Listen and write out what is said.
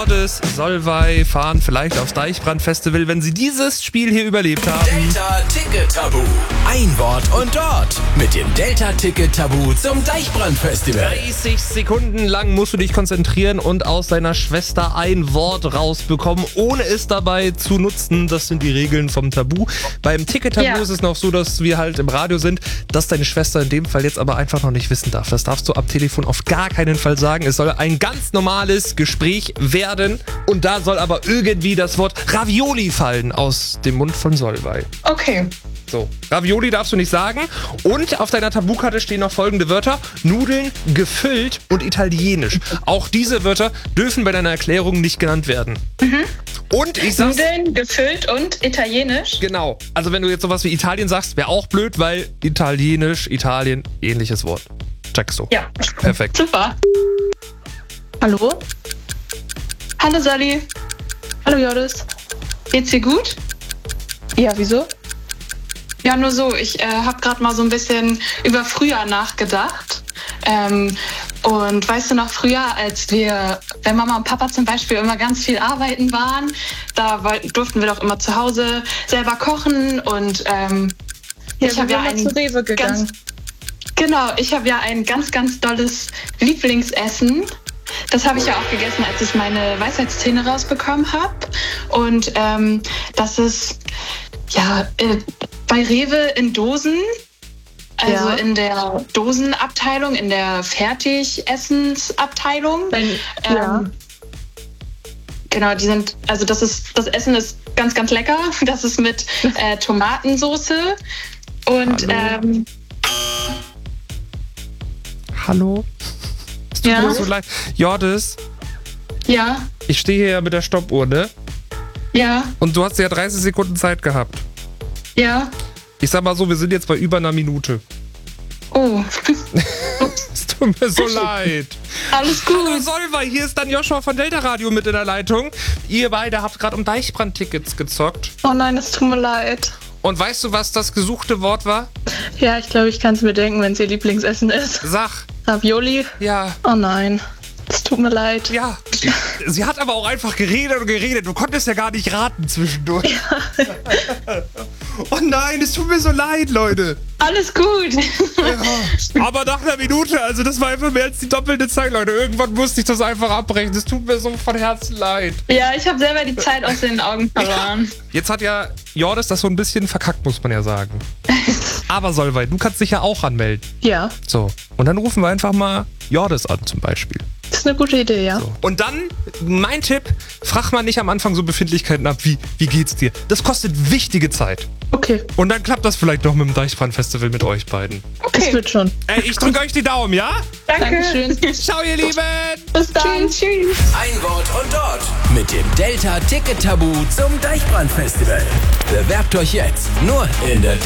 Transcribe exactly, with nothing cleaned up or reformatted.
Jordis, Solvay fahren vielleicht aufs Deichbrand-Festival, wenn sie dieses Spiel hier überlebt haben. Delta-Ticket-Tabu. Ein Wort und dort. Mit dem Delta-Ticket-Tabu zum Deichbrand-Festival. dreißig Sekunden lang musst du dich konzentrieren und aus deiner Schwester ein Wort rausbekommen, ohne es dabei zu nutzen. Das sind die Regeln vom Tabu. Beim Ticket-Tabu Ja. ist es noch so, dass wir halt im Radio sind, dass deine Schwester in dem Fall jetzt aber einfach noch nicht wissen darf. Das darfst du am Telefon auf gar keinen Fall sagen. Es soll ein ganz normales Gespräch werden und da soll aber irgendwie das Wort Ravioli fallen aus dem Mund von Solvay. Okay. So, Ravioli darfst du nicht sagen. Und auf deiner Tabukarte stehen noch folgende Wörter: Nudeln, gefüllt und italienisch. Auch diese Wörter dürfen bei deiner Erklärung nicht genannt werden. Mhm. Und ich sag's... Nudeln, gefüllt und italienisch. Genau. Also wenn du jetzt sowas wie Italien sagst, wäre auch blöd, weil italienisch, Italien, ähnliches Wort. Checkst du? Ja. Perfekt. Super. Hallo? Hallo Sally. Hallo Jordis. Geht's dir gut? Ja, wieso? Ja, nur so. Ich äh, habe gerade mal so ein bisschen über früher nachgedacht. Ähm, und weißt du noch, früher, als wir, wenn Mama und Papa zum Beispiel immer ganz viel arbeiten waren, da wollten, durften wir doch immer zu Hause selber kochen. Und ähm, Ja, ich habe wir ja sind ein mal zu Rewe gegangen. ganz, genau, ich habe ja ein ganz, ganz dolles Lieblingsessen. Das habe ich ja auch gegessen, als ich meine Weisheitszähne rausbekommen habe. Und ähm, das ist ja äh, bei Rewe in Dosen, also Ja. in der Dosenabteilung, in der Fertigessensabteilung. Wenn, ja. Ähm, Genau, die sind, also das ist, das Essen ist ganz, ganz lecker. Das ist mit äh, Tomatensoße und Hallo. ähm, Hallo? Es tut Ja? mir so leid. Jordis, ja, ich stehe hier ja mit der Stoppuhr, ne? ja, Und du hast ja dreißig Sekunden Zeit gehabt. ja. Ich sag mal so, wir sind jetzt bei über einer Minute. Oh, Es tut mir so leid. alles Hallo gut. Solvay, hier ist dann Joshua von Delta Radio mit in der Leitung. Ihr beide habt gerade um Deichbrand-Tickets gezockt. Oh nein, es tut mir leid. Und weißt du, was das gesuchte Wort war? Ja, ich glaube, ich kann es mir denken, wenn es ihr Lieblingsessen ist. Sag. Ravioli? Ja. Oh nein, es tut mir leid. Ja. Sie hat aber auch einfach geredet und geredet. Du konntest ja gar nicht raten zwischendurch. Oh nein, es tut mir so leid, Leute. Alles gut. Ja. Aber nach einer Minute, also das war einfach mehr als die doppelte Zeit, Leute. Irgendwann musste ich das einfach abbrechen. Es tut mir so von Herzen leid. Ja, ich habe selber die Zeit aus den Augen verloren. Jetzt hat ja Jordis das so ein bisschen verkackt, muss man ja sagen. Aber Solvay, du kannst dich ja auch anmelden. Ja, So. Und dann rufen wir einfach mal Jordis an zum Beispiel. das ist eine gute Idee, ja. So. Und dann, mein Tipp, frag mal nicht am Anfang so Befindlichkeiten ab, wie, wie geht's dir? Das kostet wichtige Zeit. Okay, Und dann klappt das vielleicht noch mit dem Deichbrand-Festival mit euch beiden. das Okay, wird schon. Ey, ich drücke euch die Daumen, ja? danke. Dankeschön. Ciao, ihr Lieben! Bis dann. Tschüss. Tschüss. Ein Wort und dort. Mit dem Delta-Ticket-Tabu zum Deichbrand-Festival. Bewerbt euch jetzt. Nur in der